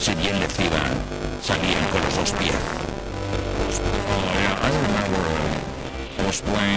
Si bien lectiva, salían con los dos pies. Oh, yeah, I remember explain